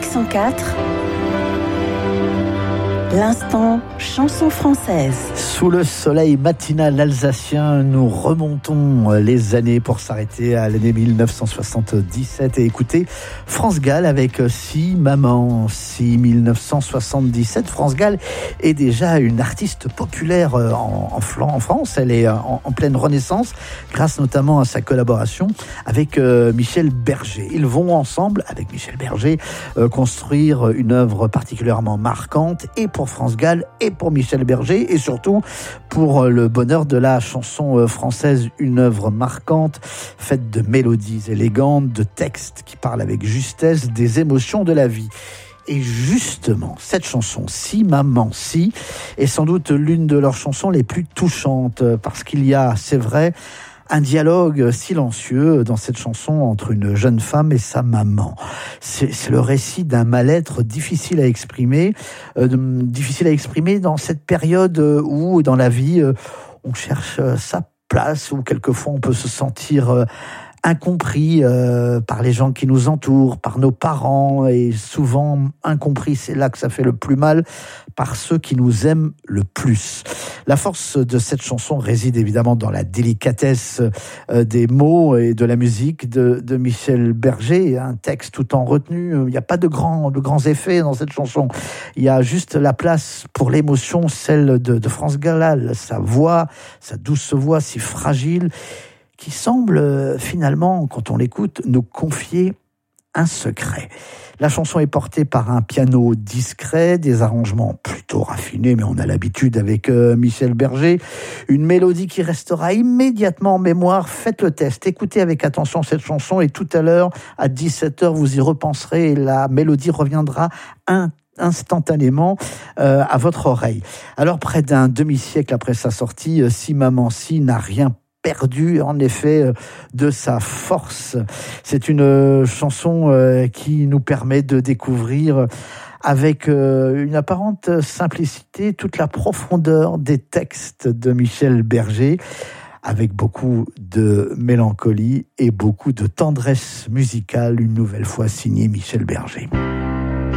104, l'instant chanson française. Sous le soleil matinal alsacien, nous remontons les années pour s'arrêter à l'année 1977 et écouter France Gall avec Si Maman. Si 1977, France Gall est déjà une artiste populaire en France. Elle est en pleine renaissance grâce notamment à sa collaboration avec Michel Berger. Ils vont ensemble, avec Michel Berger, construire une œuvre particulièrement marquante et pour France Gall et pour Michel Berger et surtout pour le bonheur de la chanson française, une œuvre marquante faite de mélodies élégantes, de textes qui parlent avec justesse des émotions de la vie. Et justement, cette chanson, Si Maman, Si, est sans doute l'une de leurs chansons les plus touchantes parce qu'il y a, c'est vrai, un dialogue silencieux dans cette chanson entre une jeune femme et sa maman. C'est le récit d'un mal-être difficile à exprimer dans cette période où, dans la vie, on cherche sa place, où quelquefois on peut se sentir incompris par les gens qui nous entourent, par nos parents, et souvent incompris, c'est là que ça fait le plus mal, par ceux qui nous aiment le plus. La force de cette chanson réside évidemment dans la délicatesse des mots et de la musique de Michel Berger, un texte tout en retenue. Il n'y a pas de grands effets dans cette chanson. Il y a juste la place pour l'émotion, celle de France Gall, sa voix, sa douce voix si fragile, qui semble finalement, quand on l'écoute, nous confier un secret. La chanson est portée par un piano discret, des arrangements plutôt raffinés, mais on a l'habitude avec Michel Berger. Une mélodie qui restera immédiatement en mémoire. Faites le test, écoutez avec attention cette chanson et tout à l'heure, à 17h, vous y repenserez et la mélodie reviendra instantanément à votre oreille. Alors, près d'un demi-siècle après sa sortie, Si Maman Si n'a rien perdu en effet de sa force. C'est une chanson qui nous permet de découvrir avec une apparente simplicité toute la profondeur des textes de Michel Berger, avec beaucoup de mélancolie et beaucoup de tendresse musicale, une nouvelle fois signé Michel Berger.